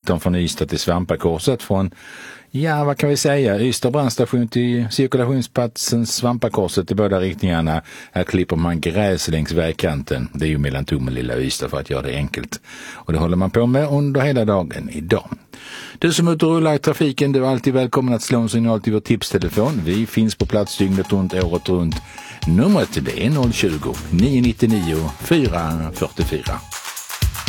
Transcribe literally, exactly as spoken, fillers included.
nitton från Ystad till Svampakorset från, ja vad kan vi säga, Ystad brandstation till cirkulationsplatsen Svampakorset i båda riktningarna. Här klipper man gräs längs vägkanten. Det är ju mellan Tomelilla och Ystad för att göra det enkelt. Och det håller man på med under hela dagen idag. Du som är ute och rullar i trafiken, du är alltid välkommen att slå en signal till vår tipstelefon. Vi finns på plats dygnet runt, året runt. Numret det är noll tjugo, nio nio nio, fyra fyra fyra.